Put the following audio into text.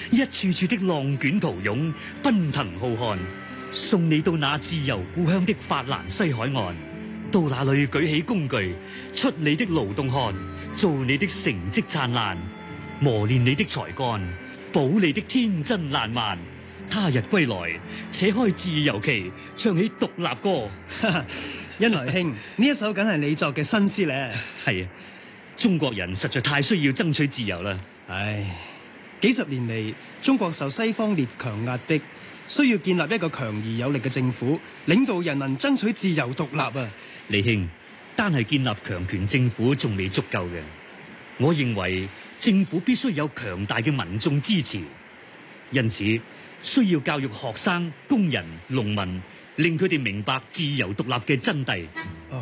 一處處的浪捲濤湧，奔騰浩瀚，送你到那自由故鄉的法蘭西海岸。到那裏舉起工具，出你的勞動汗，做你的成績燦爛，磨練你的才幹，保你的天真爛漫。他日歸來，且開自由旗，唱起獨立歌。 恩來兄，呢一首梗係你作嘅新詩咧。 係啊，中國人實在太需要爭取自由啦。 唉，幾十年嚟，中國受西方列強壓迫，需要建立一個強而有力嘅政府，領導人民爭取自由獨立啊！ 李兄，單係建立強權政府仲未足夠嘅，我認為政府必須有強大嘅民眾支持，因此需要教育學生、工人、農民，令佢哋明白自由獨立嘅真諦。